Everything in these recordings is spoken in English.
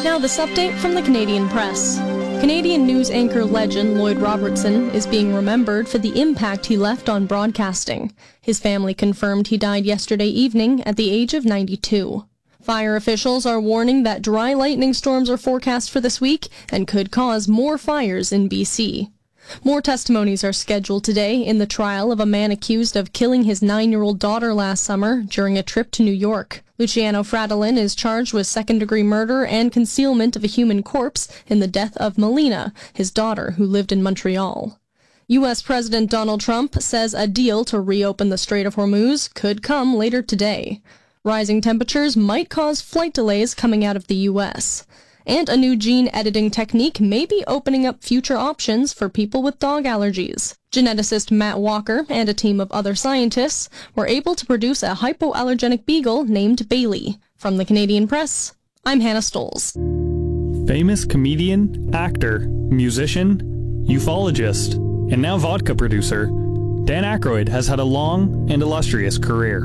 Now this update from the Canadian Press. Canadian news anchor legend Lloyd Robertson is being remembered for the impact he left on broadcasting. His family confirmed he died yesterday evening at the age of 92. Fire officials are warning that dry lightning storms are forecast for this week and could cause more fires in BC. More testimonies are scheduled today in the trial of a man accused of killing his 9-year-old daughter last summer during a trip to New York. Luciano Fradolin is charged with second-degree murder and concealment of a human corpse in the death of Melina, his daughter, who lived in Montreal. U.S. President Donald Trump says a deal to reopen the Strait of Hormuz could come later today. Rising temperatures might cause flight delays coming out of the U.S., and a new gene editing technique may be opening up future options for people with dog allergies. Geneticist Matt Walker and a team of other scientists were able to produce a hypoallergenic beagle named Bailey. From the Canadian Press, I'm Hannah Stolz. Famous comedian, actor, musician, ufologist, and now vodka producer, Dan Aykroyd has had a long and illustrious career.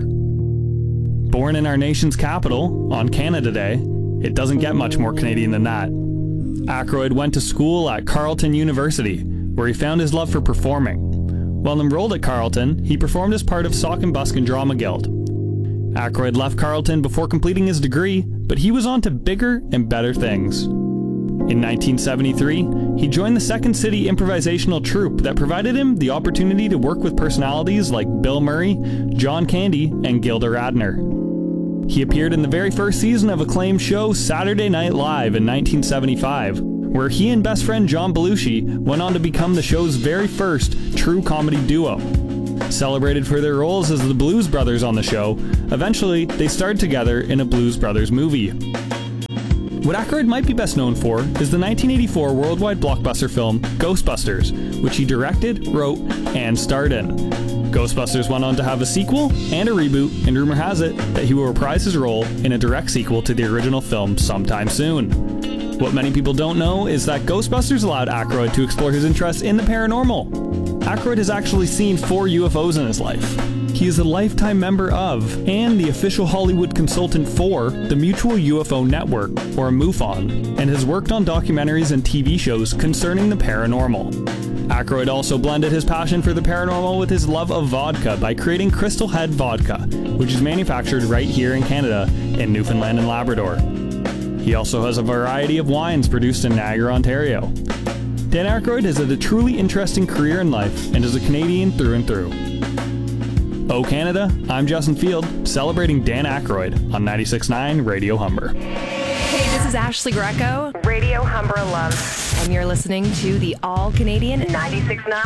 Born in our nation's capital, on Canada Day, it doesn't get much more Canadian than that. Aykroyd went to school at Carleton University, where he found his love for performing. While enrolled at Carleton, he performed as part of Sauk and Buskin Drama Guild. Aykroyd left Carleton before completing his degree, but he was on to bigger and better things. In 1973, he joined the Second City improvisational troupe that provided him the opportunity to work with personalities like Bill Murray, John Candy, and Gilda Radner. He appeared in the very first season of acclaimed show Saturday Night Live in 1975, where he and best friend John Belushi went on to become the show's very first true comedy duo. Celebrated for their roles as the Blues Brothers on the show, eventually they starred together in a Blues Brothers movie. What Aykroyd might be best known for is the 1984 worldwide blockbuster film Ghostbusters, which he directed, wrote, and starred in. Ghostbusters went on to have a sequel and a reboot, and rumor has it that he will reprise his role in a direct sequel to the original film sometime soon. What many people don't know is that Ghostbusters allowed Aykroyd to explore his interest in the paranormal. Aykroyd has actually seen 4 UFOs in his life. He is a lifetime member of, and the official Hollywood consultant for, the Mutual UFO Network, or MUFON, and has worked on documentaries and TV shows concerning the paranormal. Aykroyd also blended his passion for the paranormal with his love of vodka by creating Crystal Head Vodka, which is manufactured right here in Canada in Newfoundland and Labrador. He also has a variety of wines produced in Niagara, Ontario. Dan Aykroyd has had a truly interesting career in life and is a Canadian through and through. Oh Canada, I'm Justin Field, celebrating Dan Aykroyd on 96.9 Radio Humber. Hey, this is Ashley Greco, Radio Humber Love, and you're listening to the All Canadian 96.9